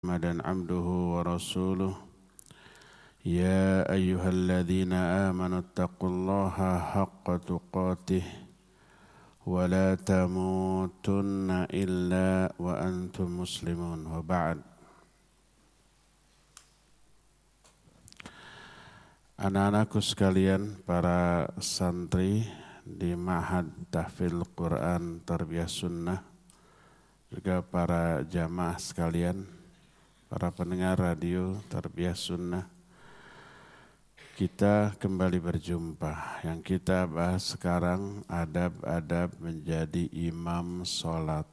محمدًا عبده ورسوله يا أيها الذين آمنوا اتقوا الله حق تقاته ولا تموتن إلا وأنتم مسلمون وبعد. Anak-anakku sekalian, para santri di Ma'had Tahfidz Quran Tarbiyah Sunnah, juga para jamaah sekalian, para pendengar radio Tarbiyah Sunnah, kita kembali berjumpa. Yang kita bahas sekarang adab-adab menjadi imam sholat.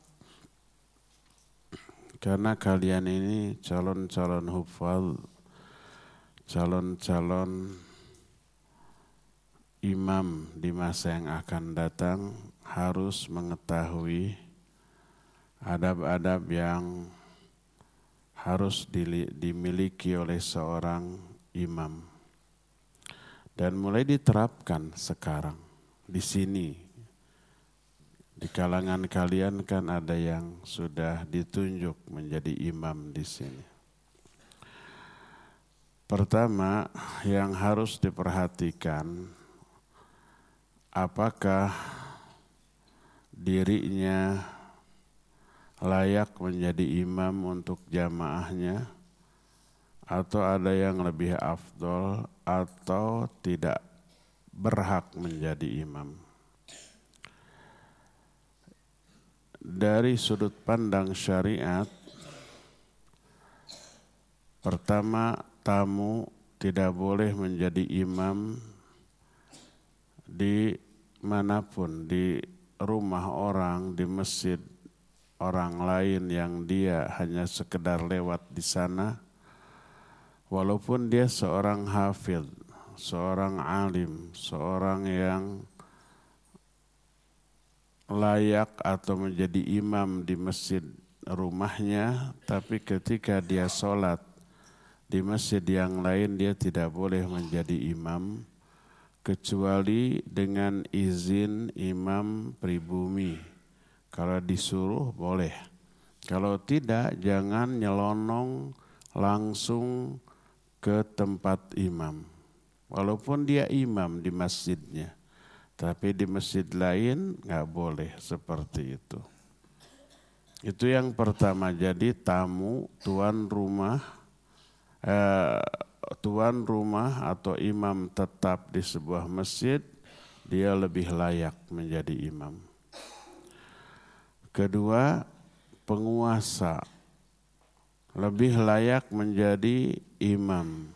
Karena kalian ini calon-calon hufal, calon-calon imam di masa yang akan datang, harus mengetahui adab-adab yang harus dimiliki oleh seorang imam. Dan mulai diterapkan sekarang. Di sini, di kalangan kalian kan ada yang sudah ditunjuk menjadi imam di sini. Pertama, yang harus diperhatikan, apakah dirinya layak menjadi imam untuk jamaahnya, atau ada yang lebih afdol, atau tidak berhak menjadi imam. Dari sudut pandang syariat, pertama, tamu tidak boleh menjadi imam di manapun, di rumah orang, di masjid orang lain yang dia hanya sekedar lewat di sana, walaupun dia seorang hafidz, seorang alim, seorang yang layak atau menjadi imam di masjid rumahnya, tapi ketika dia sholat di masjid yang lain, dia tidak boleh menjadi imam, kecuali dengan izin imam pribumi. Kalau disuruh boleh, kalau tidak jangan nyelonong langsung ke tempat imam. Walaupun dia imam di masjidnya, tapi di masjid lain nggak boleh seperti itu. Itu yang pertama. Jadi tamu, tuan rumah atau imam tetap di sebuah masjid, dia lebih layak menjadi imam. Kedua, penguasa lebih layak menjadi imam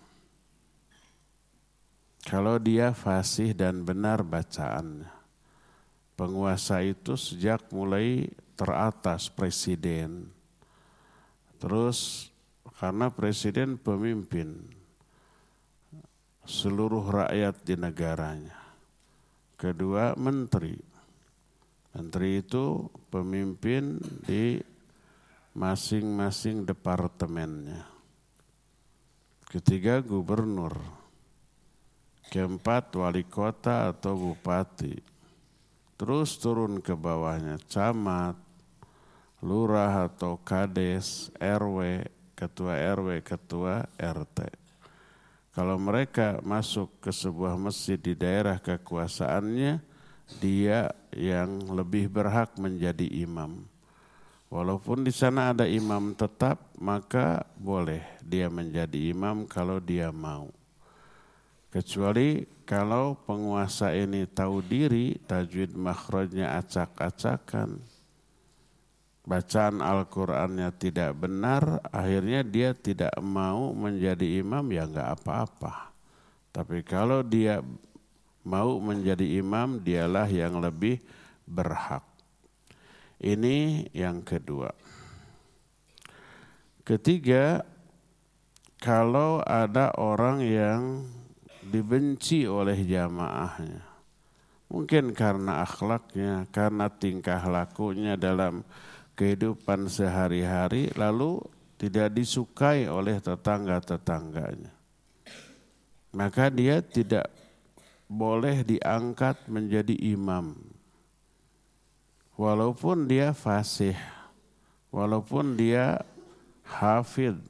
kalau dia fasih dan benar bacaannya. Penguasa itu sejak mulai teratas presiden, terus karena presiden pemimpin seluruh rakyat di negaranya. Kedua, menteri. Menteri itu pemimpin di masing-masing departemennya. Ketiga, gubernur. Keempat, wali kota atau bupati. Terus turun ke bawahnya, camat, lurah atau kades, RW, ketua RW, ketua RT. Kalau mereka masuk ke sebuah masjid di daerah kekuasaannya, dia yang lebih berhak menjadi imam. Walaupun di sana ada imam tetap, maka boleh dia menjadi imam kalau dia mau. Kecuali kalau penguasa ini tahu diri, tajwid makhrajnya acak-acakan, bacaan Al-Qur'annya tidak benar, akhirnya dia tidak mau menjadi imam, ya enggak apa-apa. Tapi kalau dia mau menjadi imam, dialah yang lebih berhak. Ini yang kedua. Ketiga, kalau ada orang yang dibenci oleh jamaahnya, mungkin karena akhlaknya, karena tingkah lakunya dalam kehidupan sehari-hari, lalu tidak disukai oleh tetangga-tetangganya, maka dia tidak boleh diangkat menjadi imam. Walaupun dia fasih, walaupun dia hafid